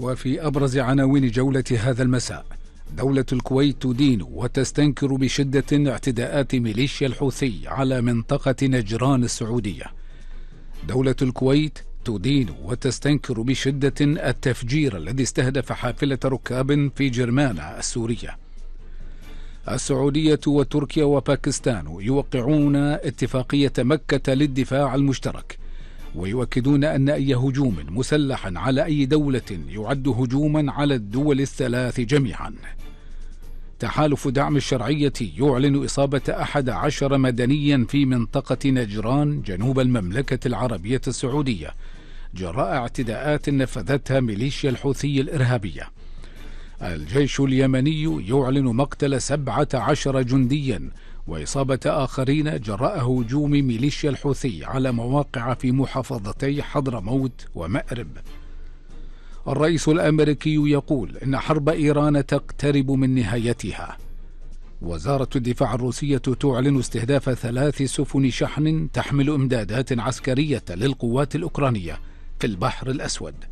وفي أبرز عناوين جولة هذا المساء: دولة الكويت تدين وتستنكر بشدة اعتداءات ميليشيا الحوثي على منطقة نجران السعودية. دولة الكويت تدين وتستنكر بشدة التفجير الذي استهدف حافلة ركاب في جرمانة السورية. السعودية وتركيا وباكستان يوقعون اتفاقية مكة للدفاع المشترك، ويؤكدون أن أي هجوم مسلح على أي دولة يعد هجوما على الدول الثلاث جميعا. تحالف دعم الشرعية يعلن إصابة 11 مدنيا في منطقة نجران جنوب المملكة العربية السعودية جراء اعتداءات نفذتها ميليشيا الحوثي الإرهابية. الجيش اليمني يعلن مقتل 17 جنديا وإصابة آخرين جراء هجوم ميليشيا الحوثي على مواقع في محافظتي حضرموت ومأرب. الرئيس الأمريكي يقول إن حرب إيران تقترب من نهايتها. وزارة الدفاع الروسية تعلن استهداف 3 سفن شحن تحمل إمدادات عسكرية للقوات الأوكرانية في البحر الأسود.